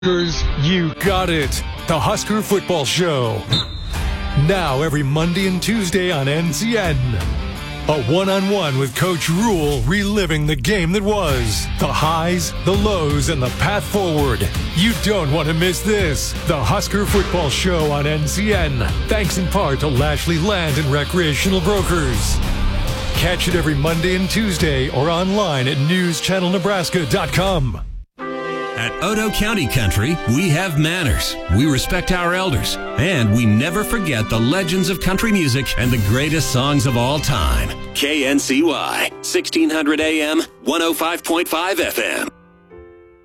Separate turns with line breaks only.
Huskers, you got it. The Husker Football Show. Now every Monday and Tuesday on NCN. A one-on-one with Coach Rule, reliving the game that was. The highs, the lows, and the path forward. You don't want to miss this. The Husker Football Show on NCN. Thanks in part to Lashley Land and Recreational Brokers. Catch it every Monday and Tuesday or online at newschannelnebraska.com.
At Otoe County Country, we have manners, we respect our elders, and we never forget the legends of country music and the greatest songs of all time. KNCY, 1600 AM, 105.5 FM.